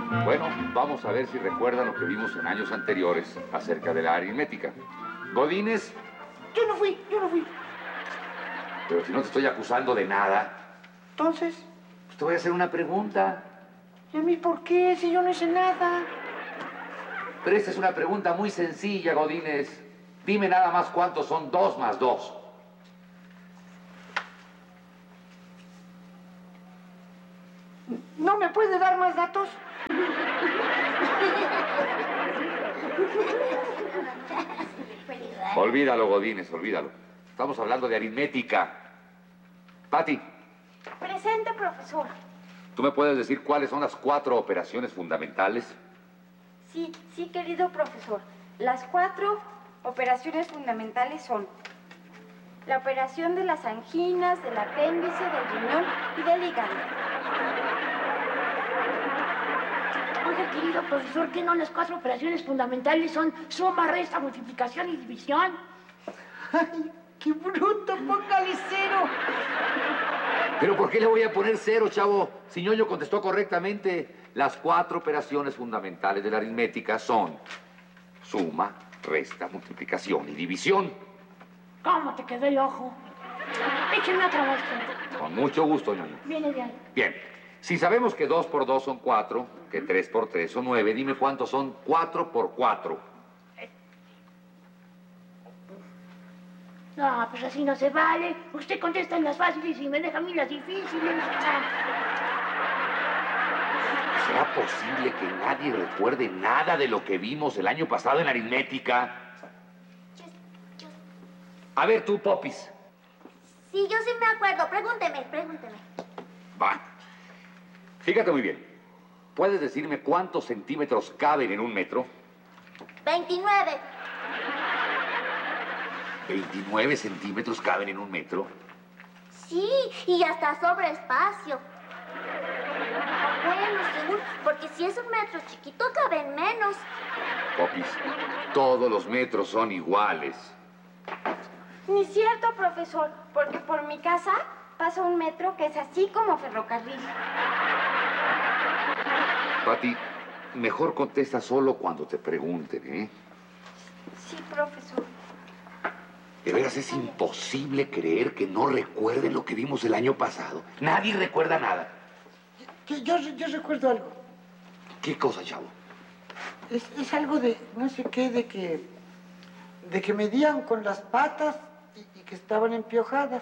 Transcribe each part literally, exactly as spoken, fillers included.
Bueno, vamos a ver si recuerdan lo que vimos en años anteriores acerca de la aritmética. Godínez. Yo no fui, yo no fui. Pero si no te estoy acusando de nada. Entonces, pues te voy a hacer una pregunta. ¿y a mí por qué? Si yo no hice nada. Pero esta es una pregunta muy sencilla, Godínez. Dime nada más cuántos son dos más dos. ¿No me puede dar más datos? Olvídalo, Godínez, olvídalo. Estamos hablando de aritmética. Pati. Presente, profesor. ¿Tú me puedes decir cuáles son las cuatro operaciones fundamentales? Sí, sí, querido profesor. Las cuatro operaciones fundamentales son la operación de las anginas, del apéndice, del riñón y del hígado. Oiga, querido profesor, ¿qué no las cuatro operaciones fundamentales son suma, resta, multiplicación y división? ¡Ay, qué bruto! ¡Póngale cero! ¿Pero por qué le voy a poner cero, chavo? Si Ñoño contestó correctamente. Las cuatro operaciones fundamentales de la aritmética son suma, resta, multiplicación y división. ¿Cómo te quedó el ojo? Écheme otra vez. Con mucho gusto, Ñoño. Viene de ahí. Bien. Si sabemos que dos por dos son cuatro, que tres por tres son nueve, dime cuántos son cuatro por cuatro. No, pues así no se vale. Usted contesta en las fáciles y me deja a mí las difíciles. ¿Será posible que nadie recuerde nada de lo que vimos el año pasado en aritmética? A ver tú, Popis. Sí, yo sí me acuerdo. Pregúnteme, pregúnteme. Va. Fíjate muy bien. ¿Puedes decirme cuántos centímetros caben en un metro? veintinueve. ¿veintinueve centímetros caben en un metro? Sí, y hasta sobre espacio. Bueno, seguro, porque si es un metro chiquito, caben menos. Popis, todos los metros son iguales. Ni cierto, profesor, porque por mi casa pasa un metro que es así como ferrocarril. Pati, mejor contesta solo cuando te pregunten, ¿eh? Sí, profesor. De veras es imposible creer que no recuerden lo que vimos el año pasado. Nadie recuerda nada. Yo, yo, yo recuerdo algo. ¿Qué cosa, chavo? Es, es algo de, no sé qué, de que... de que medían con las patas y, y que estaban empiojadas.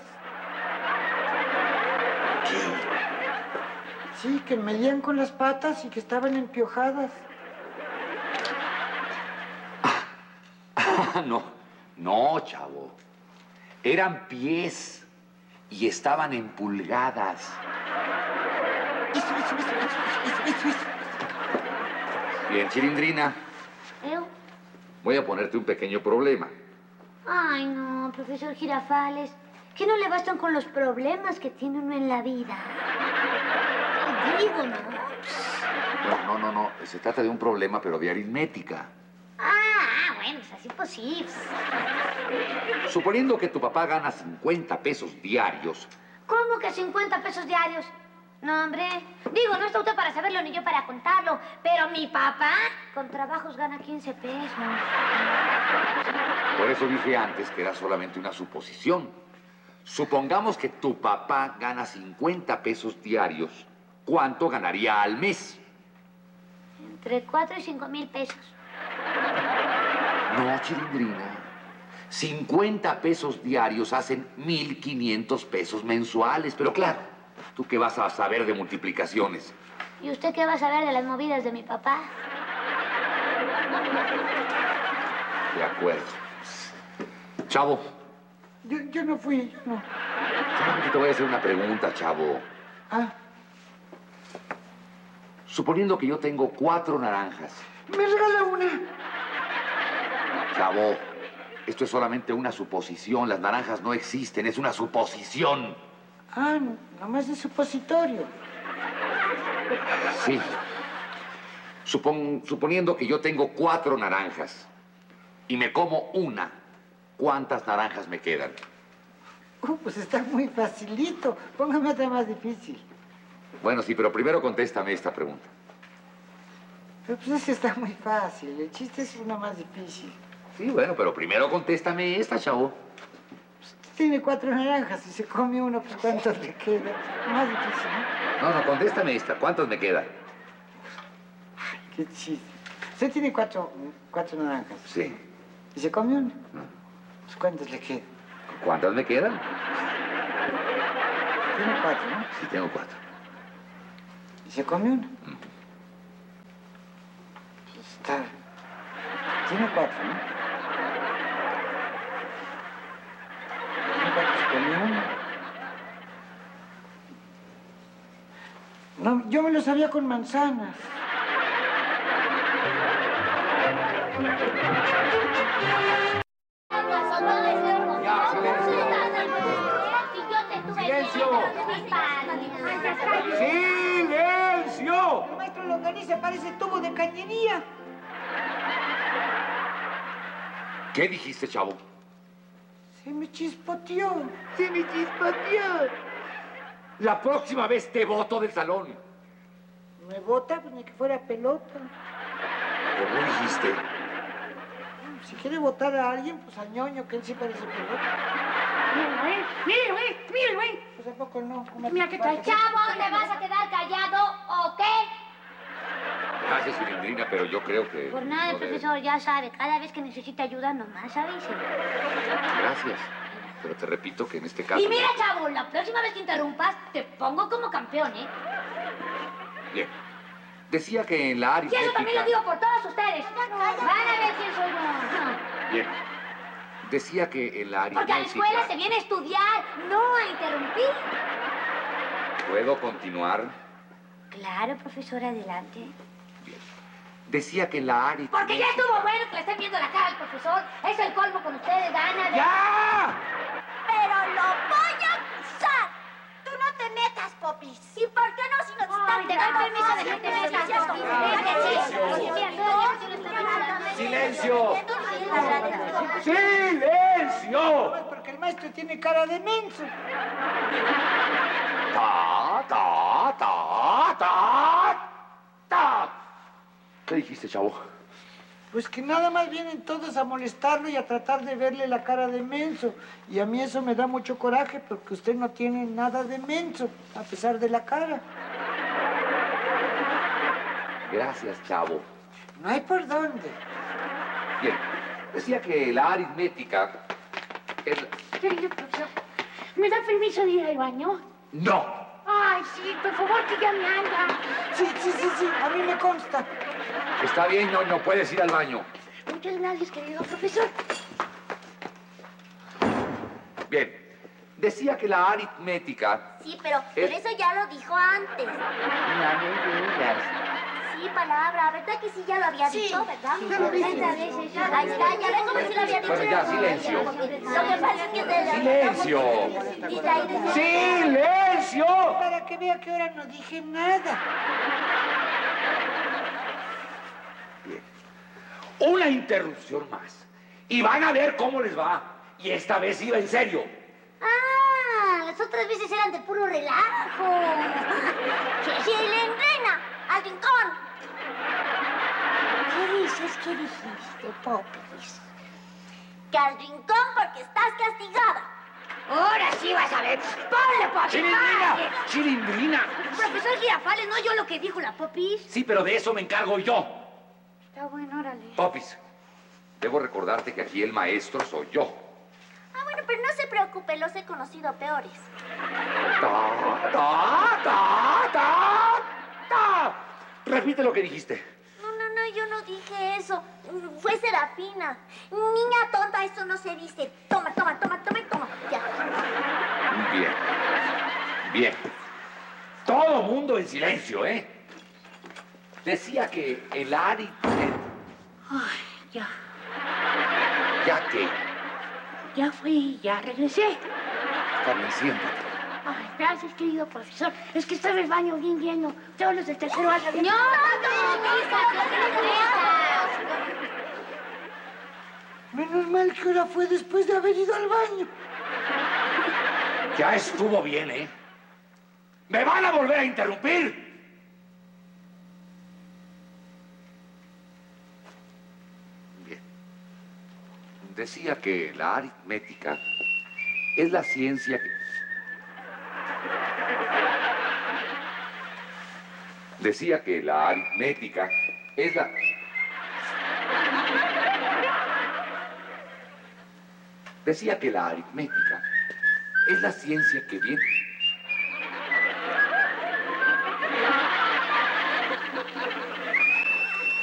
¿Qué? Sí, que medían con las patas y que estaban empiojadas. Ah, no. No, chavo. Eran pies y estaban en pulgadas. Eso, eso, eso, eso, eso, eso, eso. Bien, Chilindrina. ¿Eh? Voy a ponerte un pequeño problema. Ay, no, profesor Girafales. Que no le bastan con los problemas que tiene uno en la vida. Digo, ¿no? No, no, no, no. Se trata de un problema, pero de aritmética. Ah, bueno, es así posible. Suponiendo que tu papá gana cincuenta pesos diarios. ¿Cómo que cincuenta pesos diarios? No, hombre. Digo, no está usted para saberlo ni yo para contarlo. Pero mi papá con trabajos gana quince pesos. Por eso dije antes que era solamente una suposición. Supongamos que tu papá gana cincuenta pesos diarios. ¿Cuánto ganaría al mes? Entre cuatro y cinco mil pesos. No, Chilindrina. cincuenta pesos diarios hacen mil quinientos pesos mensuales. Pero claro, ¿tú qué vas a saber de multiplicaciones? ¿Y usted qué va a saber de las movidas de mi papá? De acuerdo. Chavo. Yo, yo no fui, yo no. Solamente te voy a hacer una pregunta, chavo. Ah, Suponiendo que yo tengo cuatro naranjas. me regala una. Chavo, esto es solamente una suposición. Las naranjas no existen, es una suposición. Ah, no, nomás de supositorio. Sí. Supon- suponiendo que yo tengo cuatro naranjas y me como una, ¿cuántas naranjas me quedan? Uh, pues está muy facilito. Póngame otra más difícil. Bueno, sí, pero primero contéstame esta pregunta. Pero pues ese está muy fácil. El chiste es uno más difícil. Sí, bueno, pero primero contéstame esta, chavo. Tiene cuatro naranjas y se come uno, pues ¿cuántos le queda? Más difícil, ¿no? No, no, contéstame esta. ¿Cuántas me quedan? Qué chiste. Usted tiene cuatro, cuatro naranjas. Sí. ¿Y se come una? Pues ¿cuántos le quedan? ¿Cuántas me quedan? Tiene cuatro, ¿no? Sí, tengo cuatro. ¿Y se come una? Está... Tiene cuatro, ¿no? Tiene cuatro, se come una. No, yo me lo sabía con manzanas. ¡Silencio! ¡Silencio! El maestro Longaniza parece tubo de cañería. ¿Qué dijiste, chavo? Se me chispoteó. Se me chispoteó. La próxima vez te boto del salón. Me bota, pues ni que fuera pelota. ¿Cómo dijiste? Si quiere votar a alguien, pues al ñoño, que él sí parece pelota. Míralo, ¿eh? Míralo, ¿eh? Míralo, ¿eh? Pues ¿a poco no? Una Mira qué trae. Chavo, ¿te vas a quedar callado o qué? Gracias, Cilindrina, pero yo creo que... Por nada, no debe- profesor, ya sabe. Cada vez que necesita ayuda, nomás avise. Gracias. Pero te repito que en este caso... Y mira, chavo, la próxima vez que interrumpas, te pongo como campeón, ¿eh? Bien. Decía que en la Y eso también lo aritmética... digo por todos ustedes. Van a ver quién soy yo. Bien. Decía que en la Porque a la aritmética... escuela se viene a estudiar, no a interrumpir. ¿Puedo continuar? Claro, profesor, adelante. Bien. Decía que en la aritmética... Porque ya estuvo bueno que le estén viendo la cara al profesor. Es el colmo con ustedes, Ana. ¡Ya! Pero lo voy a acusar. Tú no te metas, Popis. ¿Y por qué no si nos están Te doy permiso de que te metas, Popis. ¡Silencio! ¡Silencio! Pues porque el maestro tiene cara de menso. Ta, ta, ta, ta, ta. ¿Qué dijiste, chavo? Pues que nada más vienen todos a molestarlo y a tratar de verle la cara de menso. Y a mí eso me da mucho coraje porque usted no tiene nada de menso, a pesar de la cara. Gracias, chavo. No hay por dónde. Bien. Decía que la aritmética... es la- Querido profesor, ¿me da permiso de ir al baño? ¡No! Ay, sí, por favor, que ya me anda. Sí, sí, sí, sí, a mí me consta. Está bien, no, no puedes ir al baño. Muchas gracias, querido profesor. Bien. Decía que la aritmética... Sí, pero, pero Es- eso ya lo dijo antes. No me digas. Sí, palabra. ¿Verdad que sí ya lo había dicho, verdad? ya lo dije. treinta veces ya. Ahí está, ya ves cómo sí lo había dicho. Bueno, ya, silencio. Lo que pasa es que te... ¡Silencio! Y de ahí de- ¡Silencio! Para que vea que ahora no dije nada. Una interrupción más. Y van a ver cómo les va. Y esta vez iba en serio. Ah, las otras veces eran de puro relajo. Sí, Cilindrina, al rincón. ¿Qué dices? ¿Qué dijiste, Popis? Que al rincón porque estás castigada. Ahora sí vas a ver. ¡Ponle, Popis! ¡Chilindrina! ¡Ponle! ¡Chilindrina! Profesor Girafales, no yo lo que dijo la Popis. Sí, pero de eso me encargo yo. Está bueno, órale. Popis, debo recordarte que aquí el maestro soy yo. Ah, bueno, pero no se preocupe, los he conocido peores. Ta, ta, ta, ta, ta. Repite lo que dijiste. No, no, no, yo no dije eso. Mm, Fue Serafina. Niña tonta, eso no se dice. Toma, toma, toma, toma, toma. Ya. Bien. Bien. Todo mundo en silencio, ¿eh? Decía que el arit... Ay, ya. ¿Ya qué? Ya fui, ya regresé. Está bien, siéntate. Ay, gracias, querido profesor. Es que estaba el baño bien lleno. Todos los del tercero A habían... No, no, no, hija, Menos mal que ahora fue después de haber ido al baño. Ya estuvo bien, ¿eh? ¿Me van a volver a interrumpir? decía que la aritmética es la ciencia que... Decía que la aritmética es la... Decía que la aritmética es la ciencia que viene...